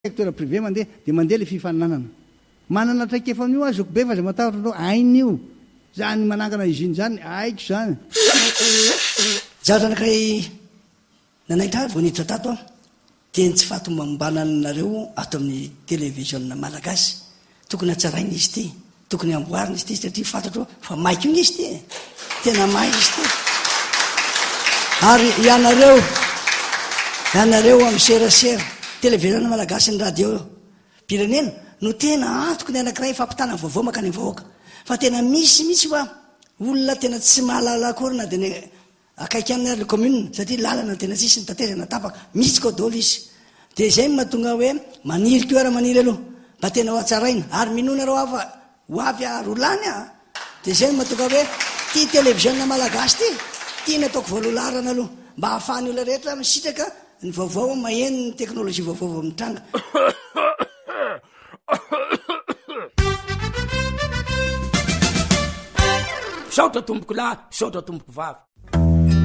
secteur privé mandeha dia mandeha le fifaninanana manana traikefa amin'io azoko be fa za matahotra anao ain'io zany manangana izy iny zany aiko zany zaho zanakay nanaitra vao niditra tato a teny tsy fatomambananareo ato amin'ny télévision malagasy tokony hatsaraina izy ty tokony amboarina izy ty satria fantatro fa maika iny izy ty tena may izy ty ary ianareo amin'ny serasera télévision malagasy ny radio pirenena no tena antoko ny anankiray fampitana vaovao makany vahoaka fa tena misy fa olona tena tsy mahalala akory na dia akaiky amin'ny le commune satria lalana tena tsisy ny tatezana tapaka misy kodôly izy dia izay mahatonga hoe maniry ko ara maniry aloha mba tena ho atsaraina ary minona reo afa ho avy rolany a dia izay mahatonga hoe ty télévision malagasy ty tiana ataoko voalolarana aloha mba hahafahany olona rehetra misitraka ny vaovao maheno ny teknôlôjia vaovao amin'ny tranga saotra tomboko lahy saotra tomboko vavy